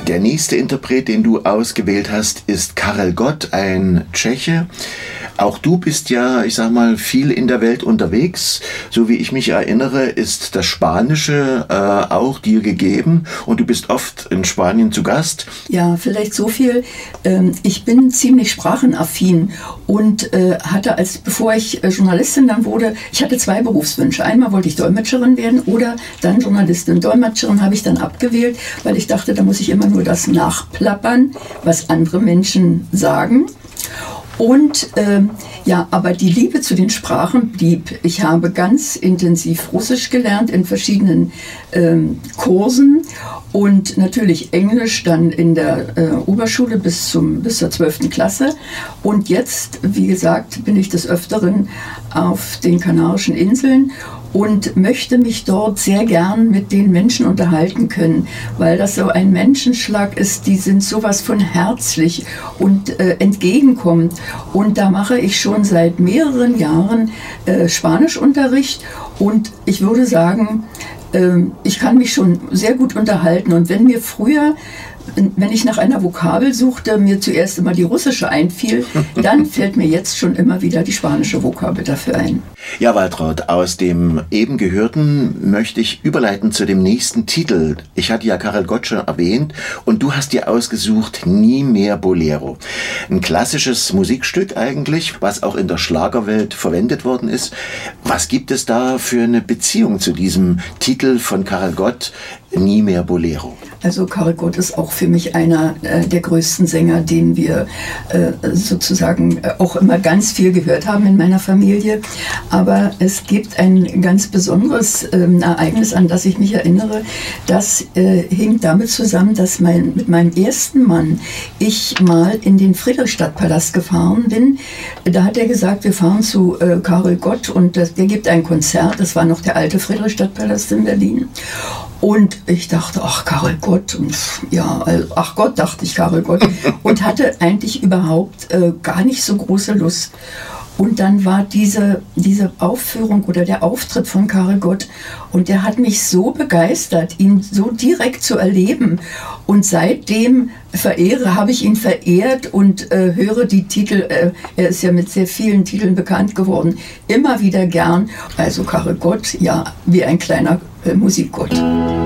Der nächste Interpret, den du ausgewählt hast, ist Karel Gott, ein Tscheche. Auch du bist ja, ich sag mal, viel in der Welt unterwegs. So wie ich mich erinnere, ist das Spanische auch dir gegeben und du bist oft in Spanien zu Gast. Ja, vielleicht so viel. Ich bin ziemlich sprachenaffin und hatte bevor ich Journalistin dann wurde, ich hatte 2 Berufswünsche. Einmal wollte ich Dolmetscherin werden oder dann Journalistin. Dolmetscherin habe ich dann abgewählt, weil ich dachte, da muss ich immer nur das nachplappern, was andere Menschen sagen. Und aber die Liebe zu den Sprachen blieb. Ich habe ganz intensiv Russisch gelernt in verschiedenen Kursen und natürlich Englisch dann in der Oberschule bis zur 12. Klasse. Und jetzt, wie gesagt, bin ich des Öfteren auf den Kanarischen Inseln und möchte mich dort sehr gern mit den Menschen unterhalten können, weil das so ein Menschenschlag ist, die sind sowas von herzlich und entgegenkommend. Und da mache ich schon seit mehreren Jahren Spanischunterricht und ich würde sagen, ich kann mich schon sehr gut unterhalten. Und wenn mir früher, wenn ich nach einer Vokabel suchte, mir zuerst immer die russische einfiel, dann fällt mir jetzt schon immer wieder die spanische Vokabel dafür ein. Ja, Waltraud, aus dem eben Gehörten möchte ich überleiten zu dem nächsten Titel. Ich hatte ja Karel Gott schon erwähnt und du hast dir ausgesucht Nie mehr Bolero. Ein klassisches Musikstück eigentlich, was auch in der Schlagerwelt verwendet worden ist. Was gibt es da für eine Beziehung zu diesem Titel von Karel Gott, Nie mehr Bolero? Also Karel Gott ist auch für mich einer der größten Sänger, den wir sozusagen auch immer ganz viel gehört haben in meiner Familie. Aber es gibt ein ganz besonderes Ereignis, an das ich mich erinnere. Das hing damit zusammen, dass mit meinem ersten Mann ich mal in den Friedrichstadtpalast gefahren bin. Da hat er gesagt, wir fahren zu Karel Gott und der gibt ein Konzert. Das war noch der alte Friedrichstadtpalast in Berlin. Und ich dachte, ach, Karel Gott, und ja, ach Gott, dachte ich, Karel Gott, und hatte eigentlich überhaupt gar nicht so große Lust. Und dann war diese Aufführung oder der Auftritt von Karel Gott und der hat mich so begeistert, ihn so direkt zu erleben. Und seitdem habe ich ihn verehrt und höre die Titel, er ist ja mit sehr vielen Titeln bekannt geworden, immer wieder gern. Also Karel Gott, ja, wie ein kleiner Musikgott.